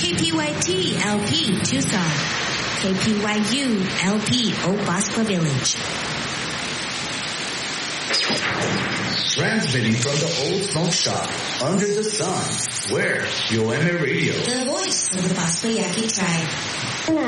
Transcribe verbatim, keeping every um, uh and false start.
K P Y T L P Tucson, K P Y U L P Obaspa Village. Transmitting from the old smoke shop, under the sun, where Yo M A Radio. The voice of the Baspa Yaqui tribe.